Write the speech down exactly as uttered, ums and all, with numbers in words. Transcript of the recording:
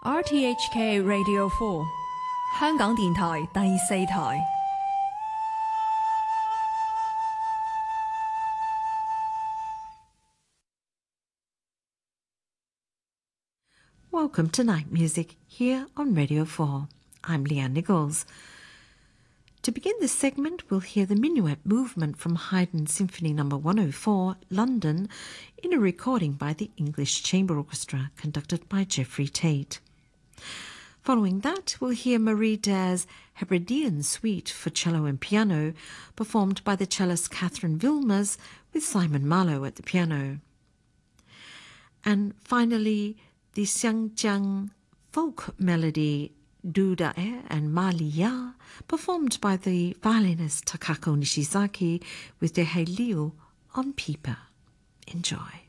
R T H K Radio four 香港電台第四台。 Welcome to Night Music here on Radio four. I'm Leanne Nichols. To begin this segment, we'll hear the Minuet movement from Haydn Symphony number one oh four, London, in a recording by the English Chamber Orchestra conducted by Geoffrey Tate. Following that, we'll hear Marie Dare's Hebridean Suite for cello and piano, performed by the cellist Catherine Vilmers with Simon Marlowe at the piano. And finally, the Xiangjiang folk melody Du Dae and Ma Li Ya, performed by the violinist Takako Nishizaki with the Hei Liu on pipa. Enjoy.